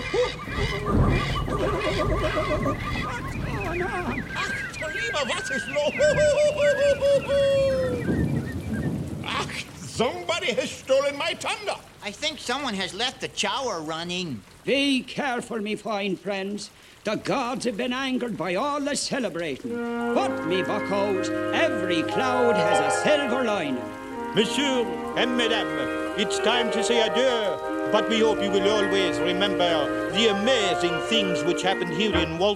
Lieber, was ist los? Ach, somebody has stolen my thunder. I think someone has left the shower running. Be careful, me fine friends. The gods have been angered by all the celebrating. But, me buckos, every cloud has a silver lining. Monsieur and Madame, it's time to say adieu. But we hope you will always remember the amazing things which happened here in Walt